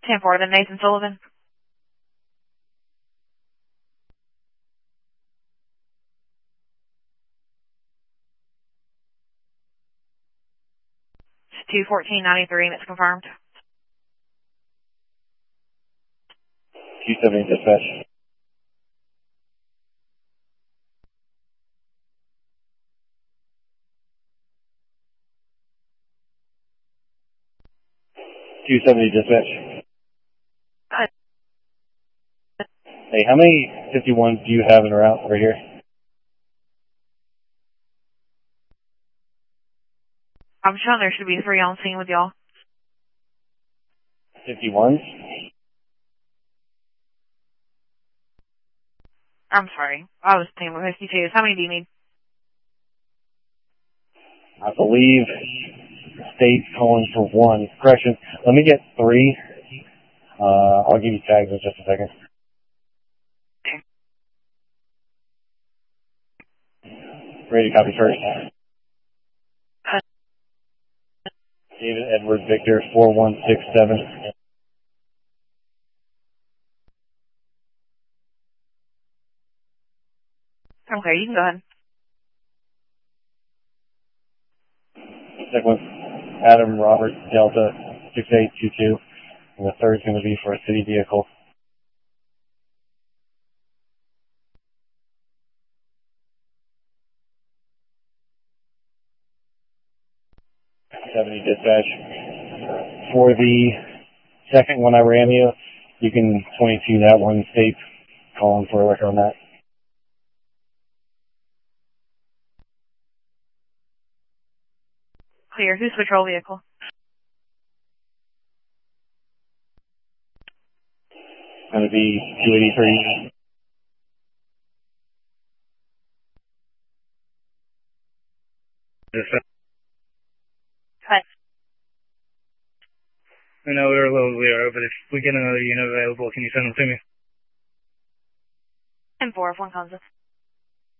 10-4 to Nathan Sullivan. It's 214.93 and it's confirmed. 270 dispatch. Dispatch. Hey, how many 51s do you have in route right here? I'm sure there should be 3 on scene with y'all. 51s? I'm sorry. I was thinking about 52s. How many do you need? I believe state's calling for 1. Correction. Let me get 3. I'll give you tags in just a second. Okay. Ready to copy first. David Edward Victor 4167. Okay, you can go ahead. Second one, Adam Robert Delta 6822. And the third is going to be for a city vehicle. Dispatch. For the second one I ran you can 22 that one. State calling for a record on that. Clear. Who's patrol vehicle? Going to be 283. Cut. I know we're a little zero, but if we get another unit available, can you send them to me? 10-4 if one comes up.